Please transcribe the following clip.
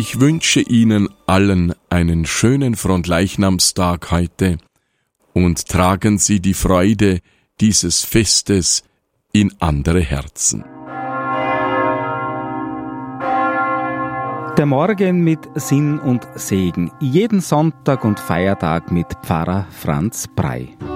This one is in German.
Ich wünsche Ihnen allen einen schönen Fronleichnamstag heute und tragen Sie die Freude dieses Festes in andere Herzen. Der Morgen mit Sinn und Segen. Jeden Sonntag und Feiertag mit Pfarrer Franz Brey.